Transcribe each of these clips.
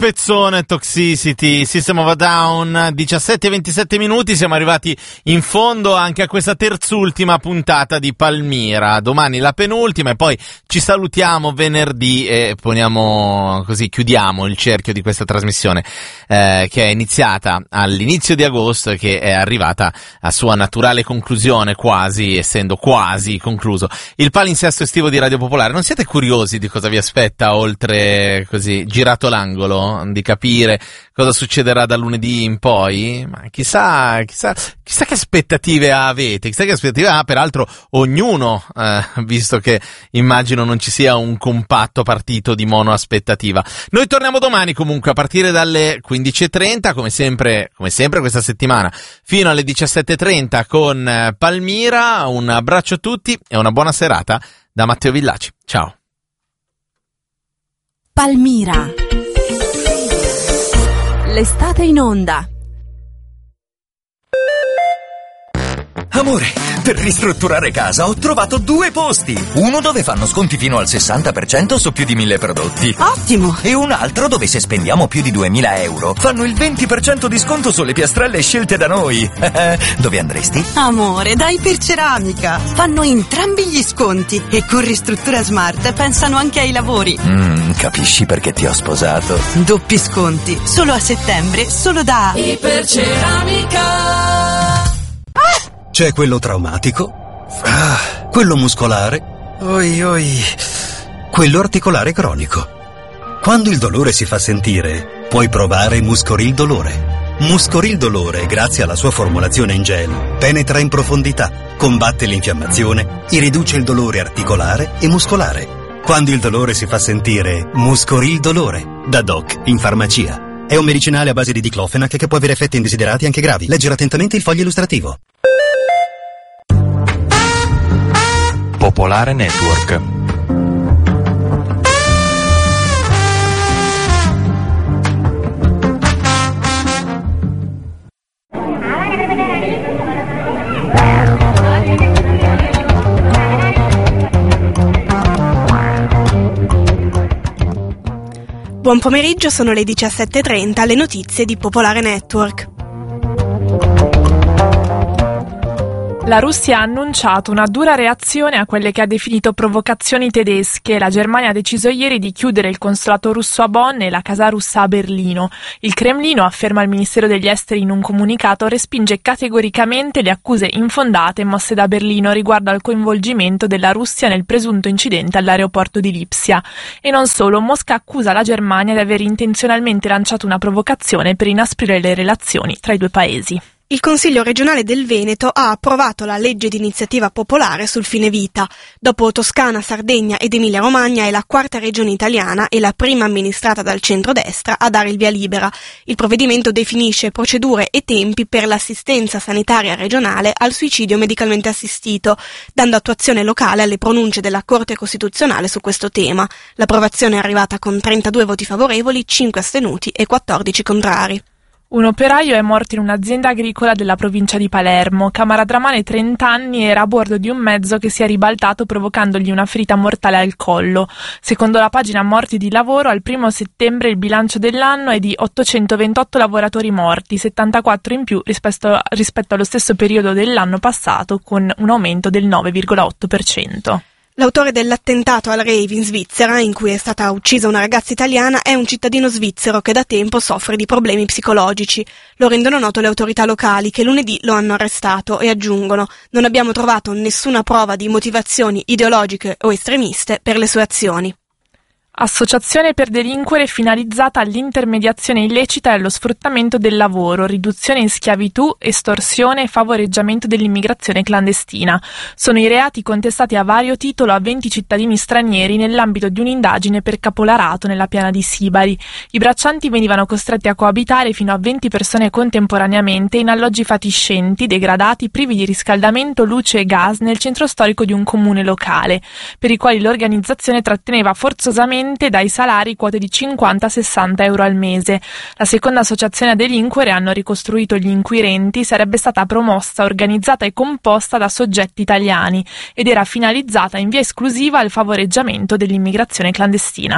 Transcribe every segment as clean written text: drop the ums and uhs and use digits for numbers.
spezzone Toxicity, System of a Down, 17:27 minuti, siamo arrivati in fondo anche a questa terzultima puntata di Palmira. Domani la penultima e poi ci salutiamo venerdì e chiudiamo il cerchio di questa trasmissione che è iniziata all'inizio di agosto e che è arrivata a sua naturale conclusione, quasi, essendo quasi concluso il palinsesto estivo di Radio Popolare. Non siete curiosi di cosa vi aspetta oltre, così girato l'angolo, di capire cosa succederà da lunedì in poi? Ma chissà che aspettative avete, chissà che aspettative ha peraltro ognuno, visto che immagino non ci sia un compatto partito di mono aspettativa. Noi torniamo domani comunque a partire dalle 15:30, come sempre questa settimana, fino alle 17:30 con Palmira. Un abbraccio a tutti e una buona serata da Matteo Villaci. Ciao. Palmira. L'estate in onda. Amore, per ristrutturare casa ho trovato 2 posti. Uno dove fanno sconti fino al 60% su più di 1000 prodotti. Ottimo! E un altro dove se spendiamo più di 2000 euro fanno il 20% di sconto sulle piastrelle scelte da noi. Dove andresti? Amore, da Iperceramica. Fanno entrambi gli sconti e con Ristruttura Smart pensano anche ai lavori. Capisci perché ti ho sposato? Doppi sconti, solo a settembre, solo da Iperceramica. C'è quello traumatico, quello muscolare, quello articolare cronico. Quando il dolore si fa sentire, puoi provare Muscoril Dolore. Muscoril Dolore, grazie alla sua formulazione in gel, penetra in profondità, combatte l'infiammazione e riduce il dolore articolare e muscolare. Quando il dolore si fa sentire, Muscoril Dolore, da Doc in farmacia. È un medicinale a base di diclofenac che può avere effetti indesiderati anche gravi. Leggere attentamente il foglio illustrativo. Popolare Network. Buon pomeriggio, sono le 17:30, le notizie di Popolare Network. La Russia ha annunciato una dura reazione a quelle che ha definito provocazioni tedesche. La Germania ha deciso ieri di chiudere il consolato russo a Bonn e la casa russa a Berlino. Il Cremlino, afferma il Ministero degli Esteri in un comunicato, respinge categoricamente le accuse infondate mosse da Berlino riguardo al coinvolgimento della Russia nel presunto incidente all'aeroporto di Lipsia. E non solo, Mosca accusa la Germania di aver intenzionalmente lanciato una provocazione per inasprire le relazioni tra i due paesi. Il Consiglio regionale del Veneto ha approvato la legge di iniziativa popolare sul fine vita. Dopo Toscana, Sardegna ed Emilia-Romagna è la 4ª regione italiana e la prima amministrata dal centrodestra a dare il via libera. Il provvedimento definisce procedure e tempi per l'assistenza sanitaria regionale al suicidio medicalmente assistito, dando attuazione locale alle pronunce della Corte Costituzionale su questo tema. L'approvazione è arrivata con 32 voti favorevoli, 5 astenuti e 14 contrari. Un operaio è morto in un'azienda agricola della provincia di Palermo. Camaradramane, 30 anni, era a bordo di un mezzo che si è ribaltato provocandogli una ferita mortale al collo. Secondo la pagina Morti di Lavoro, al 1° settembre il bilancio dell'anno è di 828 lavoratori morti, 74 in più rispetto allo stesso periodo dell'anno passato, con un aumento del 9,8%. L'autore dell'attentato al rave in Svizzera, in cui è stata uccisa una ragazza italiana, è un cittadino svizzero che da tempo soffre di problemi psicologici. Lo rendono noto le autorità locali, che lunedì lo hanno arrestato, e aggiungono: non abbiamo trovato nessuna prova di motivazioni ideologiche o estremiste per le sue azioni. Associazione per delinquere finalizzata all'intermediazione illecita e allo sfruttamento del lavoro, riduzione in schiavitù, estorsione e favoreggiamento dell'immigrazione clandestina. Sono i reati contestati a vario titolo a 20 cittadini stranieri nell'ambito di un'indagine per capolarato nella piana di Sibari. I braccianti venivano costretti a coabitare fino a 20 persone contemporaneamente in alloggi fatiscenti, degradati, privi di riscaldamento, luce e gas nel centro storico di un comune locale, per i quali l'organizzazione tratteneva forzosamente dai salari quote di 50-60 euro al mese. La seconda associazione a delinquere, hanno ricostruito gli inquirenti, sarebbe stata promossa, organizzata e composta da soggetti italiani ed era finalizzata in via esclusiva al favoreggiamento dell'immigrazione clandestina.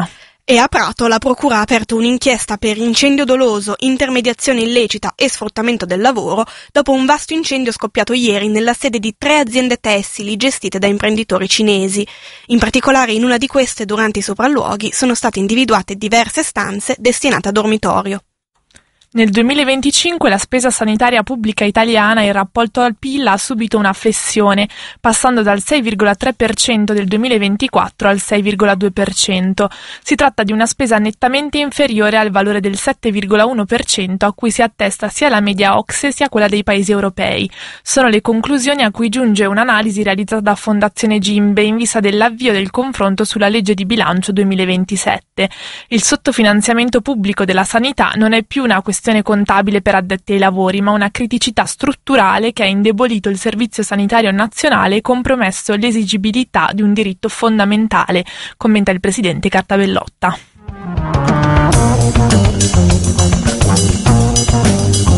E a Prato la Procura ha aperto un'inchiesta per incendio doloso, intermediazione illecita e sfruttamento del lavoro dopo un vasto incendio scoppiato ieri nella sede di 3 aziende tessili gestite da imprenditori cinesi. In particolare in una di queste, durante i sopralluoghi, sono state individuate diverse stanze destinate a dormitorio. Nel 2025 la spesa sanitaria pubblica italiana in rapporto al PIL ha subito una flessione, passando dal 6,3% del 2024 al 6,2%. Si tratta di una spesa nettamente inferiore al valore del 7,1% a cui si attesta sia la media OCSE sia quella dei paesi europei. Sono le conclusioni a cui giunge un'analisi realizzata da Fondazione Gimbe in vista dell'avvio del confronto sulla legge di bilancio 2027. Il sottofinanziamento pubblico della sanità non è più una questione contabile per addetti ai lavori, ma una criticità strutturale che ha indebolito il servizio sanitario nazionale e compromesso l'esigibilità di un diritto fondamentale, commenta il presidente Cartabellotta.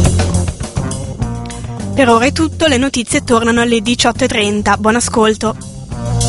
Per ora è tutto, le notizie tornano alle 18:30. Buon ascolto.